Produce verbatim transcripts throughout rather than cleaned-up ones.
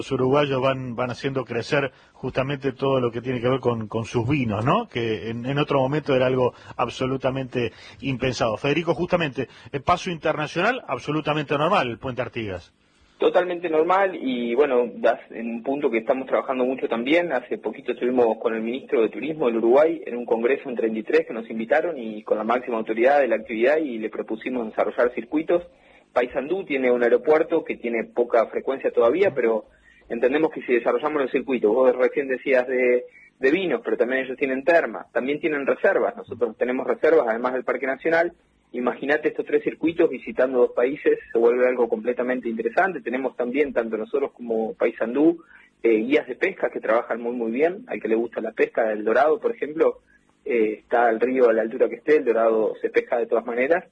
Los uruguayos van van haciendo crecer justamente todo lo que tiene que ver con, con sus vinos, ¿no? Que en, en otro momento era algo absolutamente impensado. Federico, justamente, el paso internacional absolutamente normal, el Puente Artigas. Totalmente normal y bueno, das en un punto que estamos trabajando mucho también. Hace poquito estuvimos con el ministro de Turismo del Uruguay en un congreso en treinta y tres que nos invitaron y con la máxima autoridad de la actividad y le propusimos desarrollar circuitos. Paysandú tiene un aeropuerto que tiene poca frecuencia todavía, pero entendemos que si desarrollamos los circuitos, vos recién decías de, de vinos, pero también ellos tienen termas, también tienen reservas, nosotros tenemos reservas además del Parque Nacional. Imagínate estos tres circuitos visitando dos países, se vuelve algo completamente interesante. Tenemos también, tanto nosotros como Paysandú, eh, guías de pesca que trabajan muy muy bien. Al que le gusta la pesca del Dorado, por ejemplo, eh, está el río a la altura que esté, el Dorado se pesca de todas maneras.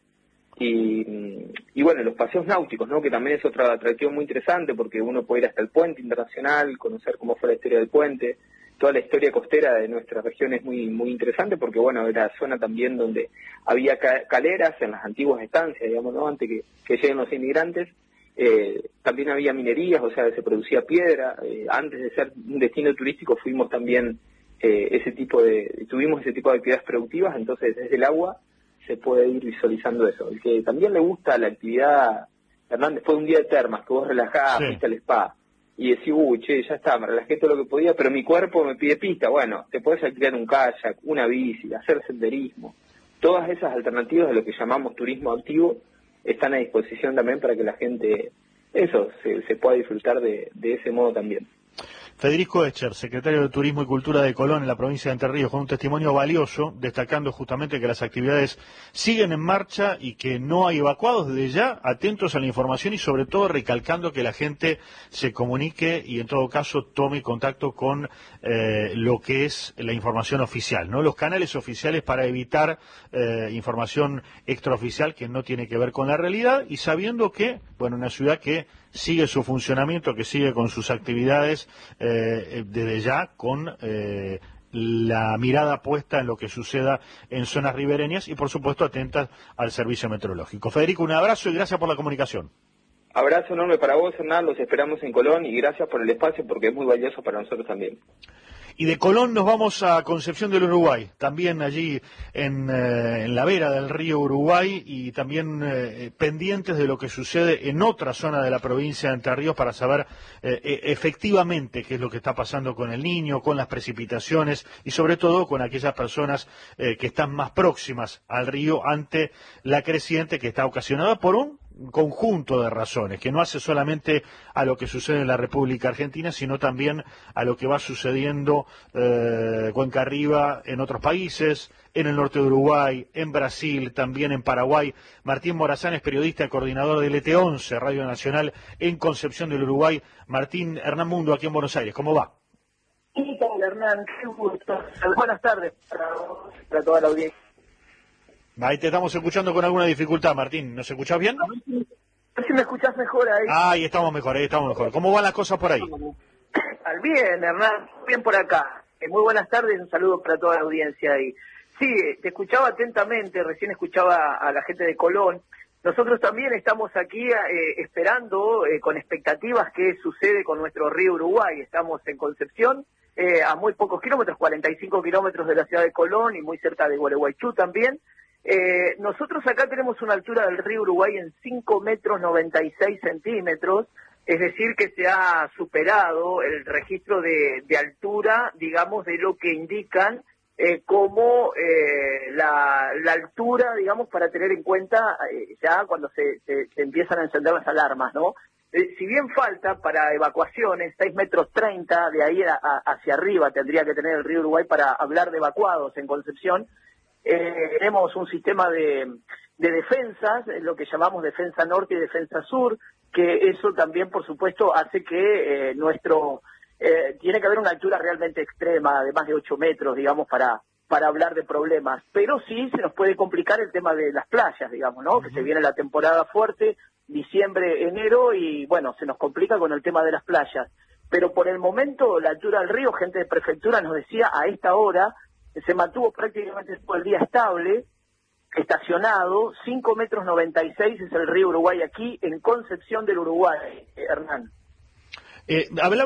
Y, y bueno, los paseos náuticos, ¿no? Que también es otro atractivo muy interesante porque uno puede ir hasta el puente internacional, conocer cómo fue la historia del puente. Toda la historia costera de nuestra región es muy muy interesante porque, bueno, era zona también donde había caleras en las antiguas estancias, digamos, ¿no? Antes que, que lleguen los inmigrantes. Eh, también había minerías, o sea, se producía piedra. Eh, antes de ser un destino turístico fuimos también eh, ese tipo de, tuvimos ese tipo de actividades productivas, entonces desde el agua se puede ir visualizando eso. El que también le gusta la actividad, Hernán, después de un día de termas, que vos relajás, sí, fuiste al spa, y decís, uy, che, ya está, me relajé todo lo que podía, pero mi cuerpo me pide pista. Bueno, te podés alquilar un kayak, una bici, hacer senderismo. Todas esas alternativas de lo que llamamos turismo activo están a disposición también para que la gente, eso, se, se pueda disfrutar de, de ese modo también. Federico Escher, secretario de Turismo y Cultura de Colón en la provincia de Entre Ríos, con un testimonio valioso, destacando justamente que las actividades siguen en marcha y que no hay evacuados. Desde ya, atentos a la información y sobre todo recalcando que la gente se comunique y en todo caso tome contacto con eh, lo que es la información oficial, ¿no? Los canales oficiales para evitar eh, información extraoficial que no tiene que ver con la realidad y sabiendo que, bueno, una ciudad que sigue su funcionamiento, que sigue con sus actividades eh, desde ya con eh, la mirada puesta en lo que suceda en zonas ribereñas y por supuesto atentas al servicio meteorológico. Federico, un abrazo y gracias por la comunicación. Abrazo enorme para vos, Hernán, los esperamos en Colón y gracias por el espacio porque es muy valioso para nosotros también. Y de Colón nos vamos a Concepción del Uruguay, también allí en, eh, en la vera del río Uruguay y también eh, pendientes de lo que sucede en otra zona de la provincia de Entre Ríos para saber eh, efectivamente qué es lo que está pasando con el Niño, con las precipitaciones y sobre todo con aquellas personas eh, que están más próximas al río ante la creciente que está ocasionada por un conjunto de razones, que no hace solamente a lo que sucede en la República Argentina, sino también a lo que va sucediendo eh, cuenca arriba en otros países, en el norte de Uruguay, en Brasil, también en Paraguay. Martín Morazán es periodista y coordinador del E T once, Radio Nacional, en Concepción del Uruguay. Martín, Hernán Mundo, aquí en Buenos Aires, ¿cómo va? ¿Qué tal, Hernán? Qué gusto. Buenas tardes para, para toda la audiencia. Ahí te estamos escuchando con alguna dificultad, Martín. ¿Nos escuchás bien? A ver si, a ver si me escuchás mejor ahí. Ah, ahí estamos mejor, ahí estamos mejor. ¿Cómo van las cosas por ahí? Al bien, Hernán, bien por acá. Eh, muy buenas tardes, un saludo para toda la audiencia ahí. Sí, te escuchaba atentamente, recién escuchaba a la gente de Colón. Nosotros también estamos aquí eh, esperando eh, con expectativas qué sucede con nuestro río Uruguay. Estamos en Concepción, eh, a muy pocos kilómetros, cuarenta y cinco kilómetros de la ciudad de Colón y muy cerca de Gualeguaychú también. Eh, nosotros acá tenemos una altura del río Uruguay en cinco metros noventa y seis centímetros, es decir que se ha superado el registro de, de altura, digamos, de lo que indican eh, como eh, la, la altura, digamos, para tener en cuenta eh, ya cuando se, se, se empiezan a encender las alarmas, ¿no? Eh, si bien falta para evacuaciones, seis metros treinta de ahí a, a, hacia arriba tendría que tener el río Uruguay para hablar de evacuados en Concepción. Eh, tenemos un sistema de, de defensas, lo que llamamos defensa norte y defensa sur, que eso también, por supuesto, hace que eh, nuestro... Eh, tiene que haber una altura realmente extrema, de más de ocho metros, digamos, para para hablar de problemas. Pero sí se nos puede complicar el tema de las playas, digamos, ¿no? Uh-huh. Que se viene la temporada fuerte, diciembre, enero, y bueno, se nos complica con el tema de las playas. Pero por el momento, la altura del río, gente de prefectura nos decía, a esta hora, se mantuvo prácticamente todo el día estable, estacionado, cinco metros noventa y seis es el río Uruguay aquí, en Concepción del Uruguay, Hernán. Eh, hablaba